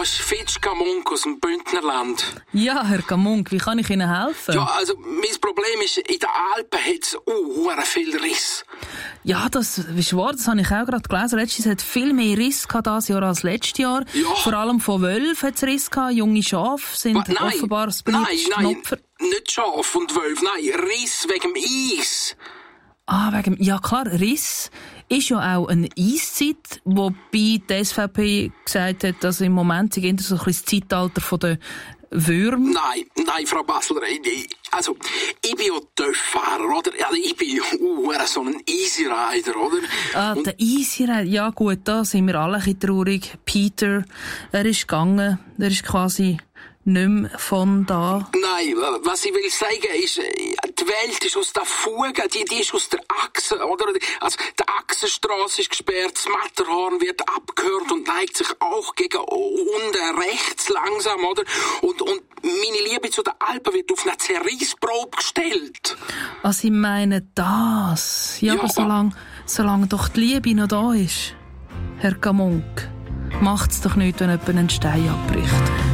ist Fitsch Gamunk aus dem Bündnerland. Ja, Herr Gamunk, wie kann ich Ihnen helfen? Ja, also, mein Problem ist, in den Alpen hat es viel Riss. Ja, das ist wahr, das habe ich auch gerade gelesen. Letztes hat viel mehr Riss gehabt dieses Jahr als letztes Jahr. Ja. Vor allem von Wölfen hat es Riss gehabt. Junge Schafe sind offenbar das beliebteste Opfer. Nicht Schaf und Wölfe, nein, Riss wegen dem Eis. Ja klar, Riss ist ja auch eine Eiszeit, wobei die SVP gesagt hat, dass im Moment so ein bisschen das Zeitalter der Würmer. Nein, Frau Basler, also, ich bin ja Töfffahrer, oder? Also, ich bin so ein Easy Rider, oder? Der Easy Rider, ja gut, da sind wir alle ein bisschen traurig. Peter, er ist gegangen, er ist quasi nicht mehr von da. Nein, was ich will sagen ist, die Welt ist aus der Fuge, die ist aus der Achse, oder? Also, die Achsenstrasse ist gesperrt, das Matterhorn wird abgehört und neigt sich auch gegen unten rechts langsam, oder? Und meine Liebe zu den Alpen wird auf eine Zerreissprobe gestellt. Also, ich meine das. Ja, aber solange doch die Liebe noch da ist, Herr Gamunk, macht's doch nicht, wenn jemand einen Stein abbricht.